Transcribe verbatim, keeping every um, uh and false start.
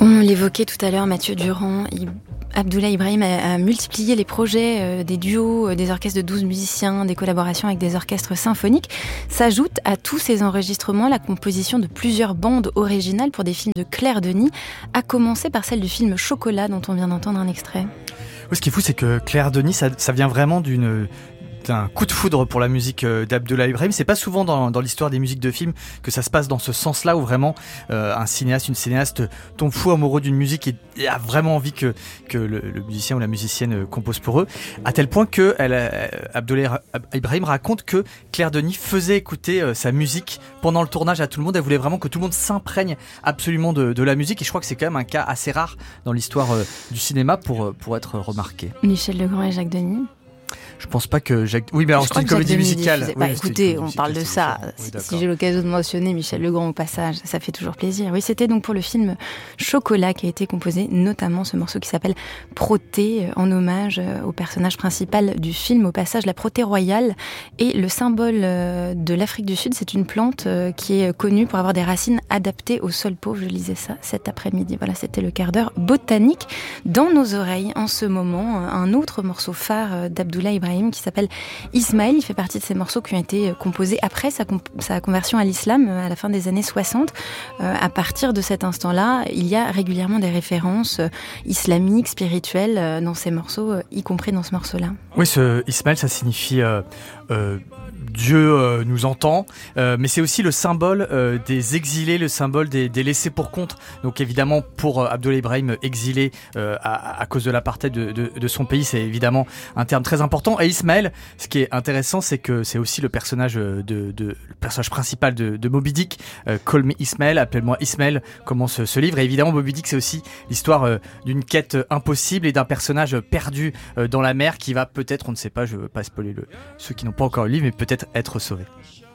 On l'évoquait tout à l'heure, Mathieu Durand, il... Abdoulaye Ibrahim a, a multiplié les projets, euh, des duos, euh, des orchestres de douze musiciens, des collaborations avec des orchestres symphoniques. S'ajoute à tous ces enregistrements la composition de plusieurs bandes originales pour des films de Claire Denis, à commencer par celle du film Chocolat dont on vient d'entendre un extrait. Oui, ce qui est fou, c'est que Claire Denis, ça, ça vient vraiment d'une... un coup de foudre pour la musique d'Abdoulaye Ibrahim. C'est pas souvent dans, dans l'histoire des musiques de films que ça se passe dans ce sens-là, où vraiment euh, un cinéaste, une cinéaste tombe fou amoureux d'une musique et, et a vraiment envie que, que le, le musicien ou la musicienne compose pour eux, à tel point que elle, euh, Abdoulaye Ibrahim raconte que Claire Denis faisait écouter euh, sa musique pendant le tournage à tout le monde. Elle voulait vraiment que tout le monde s'imprègne absolument de, de la musique, et je crois que c'est quand même un cas assez rare dans l'histoire euh, du cinéma pour, pour être remarqué. Michel Legrand et Jacques Denis. Je pense pas que Jacques... Oui, mais alors c'était une comédie musicale. Oui, bah, écoutez, on parle de ça. Oui, si j'ai l'occasion de mentionner Michel Legrand au passage, ça fait toujours plaisir. Oui, c'était donc pour le film Chocolat qui a été composé, notamment ce morceau qui s'appelle Proté, en hommage au personnage principal du film. Au passage, la protée royale est le symbole de l'Afrique du Sud. C'est une plante qui est connue pour avoir des racines adaptées au sol pauvre. Je lisais ça cet après-midi. Voilà, c'était le quart d'heure botanique. Dans nos oreilles, en ce moment, un autre morceau phare d'Abdoulaye Ibrahim qui s'appelle Ismaël. Il fait partie de ces morceaux qui ont été composés après sa, comp- sa conversion à l'islam à la fin des années soixante. Euh, à partir de cet instant-là, il y a régulièrement des références euh, islamiques, spirituelles euh, dans ces morceaux, euh, y compris dans ce morceau-là. Oui, ce Ismaël, ça signifie euh, euh, Dieu euh, nous entend, euh, mais c'est aussi le symbole euh, des exilés, le symbole des, des laissés pour compte. Donc évidemment, pour euh, Abdoulaye Ibrahim, exilé euh, à, à cause de l'apartheid de, de, de son pays, c'est évidemment un terme très important. Et Ismaël, ce qui est intéressant, c'est que c'est aussi le personnage de, de le personnage principal de, de Moby Dick. Euh, Call me Ismaël, appelle-moi Ismaël, commence ce livre. Et évidemment, Moby Dick, c'est aussi l'histoire euh, d'une quête impossible et d'un personnage perdu euh, dans la mer qui va peut-être, on ne sait pas, je ne veux pas spoiler le, ceux qui n'ont pas encore le livre, mais peut-être être sauvé.